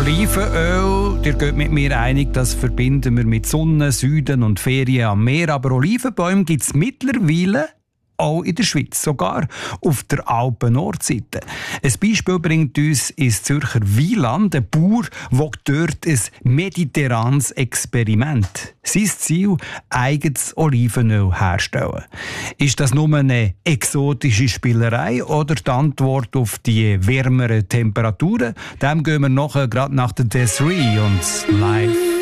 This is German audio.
Olivenöl, ihr geht mit mir einig, das verbinden wir mit Sonne, Süden und Ferien am Meer. Aber Olivenbäume gibt es mittlerweile auch in der Schweiz, sogar auf der Alpen-Nordseite. Ein Beispiel bringt uns ins Zürcher Wieland, ein Bauer wagt dort ein mediterranes Experiment. Sein Ziel, eigenes Olivenöl herzustellen. Ist das nur eine exotische Spielerei oder die Antwort auf die wärmeren Temperaturen? Dem gehen wir nachher gerade nach der Desiree und Live